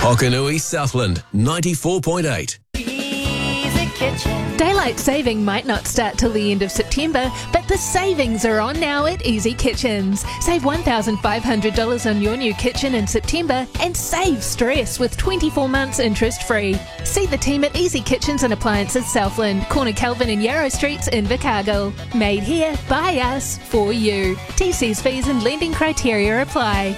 Hokanui Southland 94.8. Daylight saving might not start till the end of September, but the savings are on now at Easy Kitchens. Save $1,500 on your new kitchen in September and save stress with 24 months interest free. See the team at Easy Kitchens and Appliances Southland, Corner Kelvin and Yarrow Streets in Invercargill. Made here, by us, for you. TC's fees and lending criteria apply.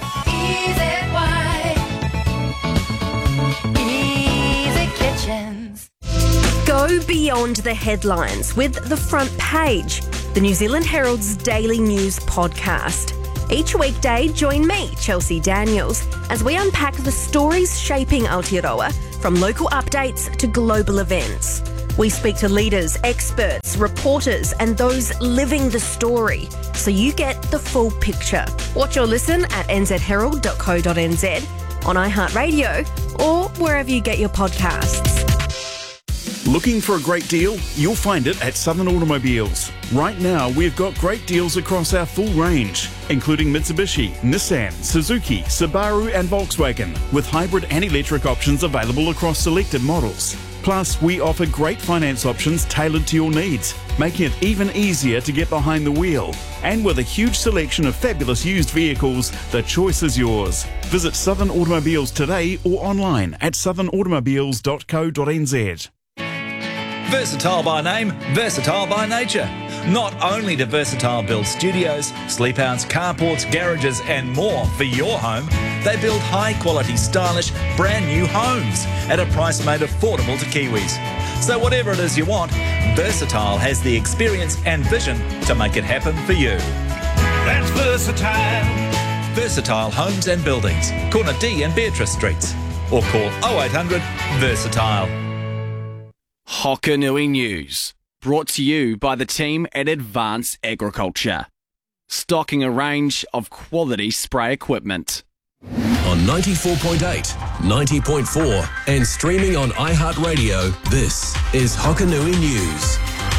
Easy Kitchens. Go beyond the headlines with The Front Page, the New Zealand Herald's daily news podcast. Each weekday, join me, Chelsea Daniels, as we unpack the stories shaping Aotearoa, from local updates to global events. We speak to leaders, experts, reporters, and those living the story, so you get the full picture. Watch or listen at nzherald.co.nz, on iHeartRadio, or wherever you get your podcasts. Looking for a great deal? You'll find it at Southern Automobiles. Right now, we've got great deals across our full range, including Mitsubishi, Nissan, Suzuki, Subaru and Volkswagen, with hybrid and electric options available across selected models. Plus, we offer great finance options tailored to your needs, making it even easier to get behind the wheel. And with a huge selection of fabulous used vehicles, the choice is yours. Visit Southern Automobiles today or online at southernautomobiles.co.nz. Versatile by name, versatile by nature. Not only do Versatile build studios, sleepouts, carports, garages and more for your home, they build high-quality, stylish, brand-new homes at a price made affordable to Kiwis. So whatever it is you want, Versatile has the experience and vision to make it happen for you. That's Versatile. Versatile Homes and Buildings, Corner D and Beatrice Streets. Or call 0800 Versatile. Hokanui News, brought to you by the team at Advance Agriculture, stocking a range of quality spray equipment. On 94.8, 90.4 and streaming on iHeartRadio, this is Hokanui News.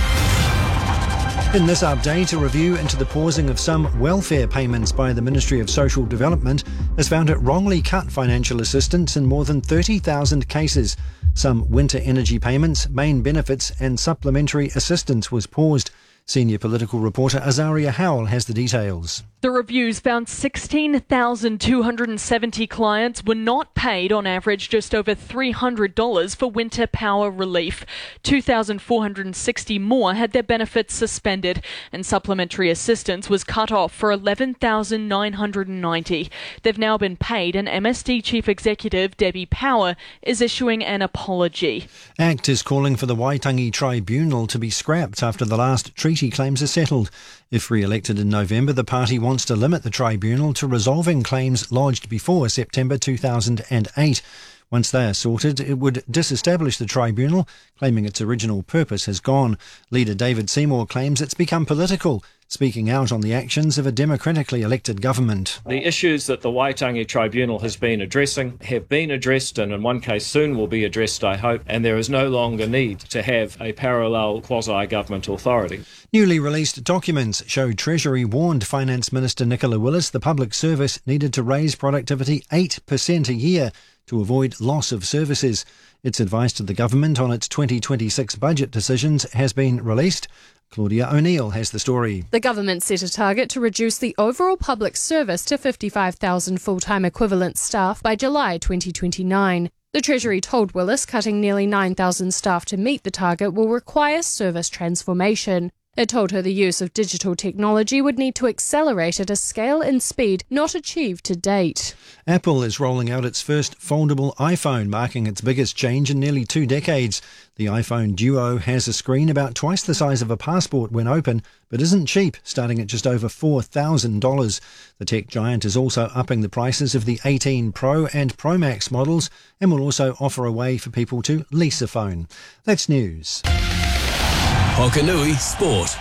In this update, a review into the pausing of some welfare payments by the Ministry of Social Development has found it wrongly cut financial assistance in more than 30,000 cases. Some winter energy payments, main benefits and supplementary assistance was paused. Senior political reporter Azaria Howell has the details. The reviews found 16,270 clients were not paid on average just over $300 for winter power relief. 2,460 more had their benefits suspended, and supplementary assistance was cut off for 11,990. They've now been paid, and MSD Chief Executive Debbie Power is issuing an apology. ACT is calling for the Waitangi Tribunal to be scrapped after the last treaty claims are settled. If re-elected in November, the party wants to limit the tribunal to resolving claims lodged before September 2008. Once they are sorted, it would disestablish the tribunal, claiming its original purpose has gone. Leader David Seymour claims it's become political, speaking out on the actions of a democratically elected government. The issues that the Waitangi Tribunal has been addressing have been addressed, and in one case soon will be addressed, I hope, and there is no longer need to have a parallel quasi-government authority. Newly released documents show Treasury warned Finance Minister Nicola Willis the public service needed to raise productivity 8% a year to avoid loss of services. Its advice to the government on its 2026 budget decisions has been released. Claudia O'Neill has the story. The government set a target to reduce the overall public service to 55,000 full-time equivalent staff by July 2029. The Treasury told Willis cutting nearly 9,000 staff to meet the target will require service transformation. It told her the use of digital technology would need to accelerate at a scale and speed not achieved to date. Apple is rolling out its first foldable iPhone, marking its biggest change in nearly 2 decades. The iPhone Duo has a screen about twice the size of a passport when open, but isn't cheap, starting at just over $4,000. The tech giant is also upping the prices of the 18 Pro and Pro Max models and will also offer a way for people to lease a phone. That's news. Hokanui Sport.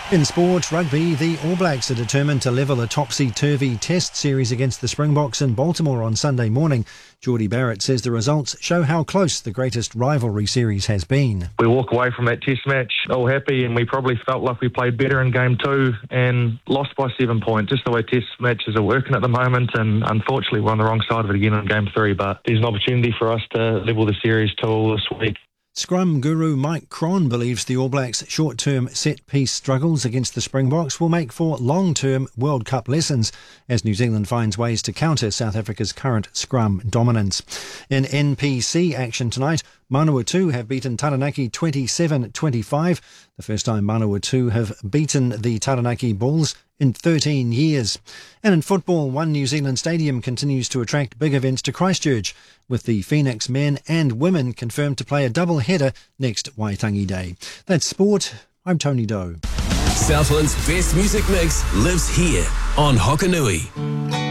In sport, rugby, the All Blacks are determined to level a topsy-turvy test series against the Springboks in Baltimore on Sunday morning. Geordie Barrett says the results show how close the greatest rivalry series has been. We walk away from that test match all happy, and we probably felt like we played better in game 2 and lost by 7 points, just the way test matches are working at the moment, and unfortunately we're on the wrong side of it again in game 3, but there's an opportunity for us to level the series 2 this week. Scrum guru Mike Cron believes the All Blacks' short-term set-piece struggles against the Springboks will make for long-term World Cup lessons as New Zealand finds ways to counter South Africa's current scrum dominance. In NPC action tonight, Manawatu have beaten Taranaki 27-25, the first time Manawatu have beaten the Taranaki Bulls in 13 years. And in football, One New Zealand Stadium continues to attract big events to Christchurch, with the Phoenix men and women confirmed to play a double header next Waitangi Day. That's sport. I'm Tony Doe. Southland's best music mix lives here on Hokanui.